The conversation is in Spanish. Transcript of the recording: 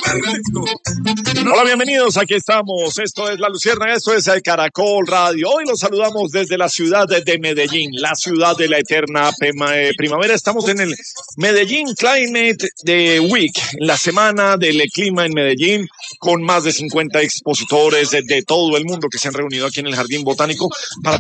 Hola, bienvenidos, aquí estamos, esto es La Lucierna, esto es el Caracol Radio. Hoy los saludamos desde la ciudad de Medellín, la ciudad de la eterna primavera. Estamos en el Medellín Climate Week, la semana del clima en Medellín, con más de 50 expositores de todo el mundo que se han reunido aquí en el Jardín Botánico para